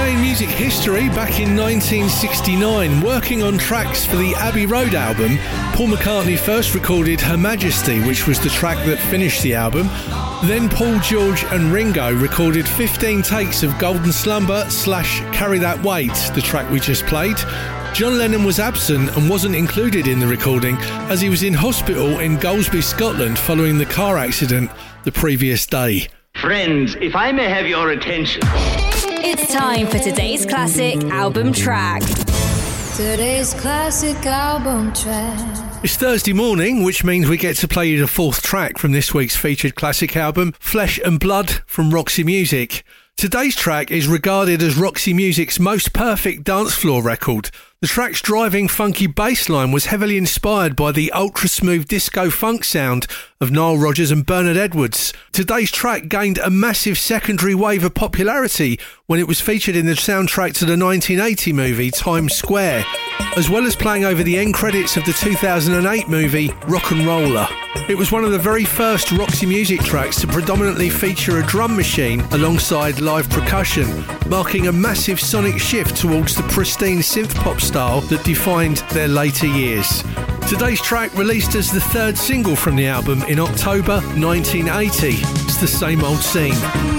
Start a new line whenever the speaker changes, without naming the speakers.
Today in music history, back in 1969, working on tracks for the Abbey Road album, Paul McCartney first recorded Her Majesty, which was the track that finished the album. Then Paul, George and Ringo recorded 15 takes of Golden Slumber / Carry That Weight, the track we just played. John Lennon was absent and wasn't included in the recording as he was in hospital in Goldsby, Scotland, following the car accident the previous day.
Friends, if I may have your attention.
It's time for today's classic album track.
Today's classic album track.
It's Thursday morning, which means we get to play you the fourth track from this week's featured classic album, Flesh and Blood from Roxy Music. Today's track is regarded as Roxy Music's most perfect dance floor record. The track's driving, funky bass line was heavily inspired by the ultra-smooth disco funk sound of Nile Rodgers and Bernard Edwards. Today's track gained a massive secondary wave of popularity when it was featured in the soundtrack to the 1980 movie Times Square, as well as playing over the end credits of the 2008 movie Rock and Roller. It was one of the very first Roxy Music tracks to predominantly feature a drum machine alongside live percussion, marking a massive sonic shift towards the pristine synth-pop style that defined their later years. Today's track, released as the third single from the album in October 1980, it's The Same Old Scene.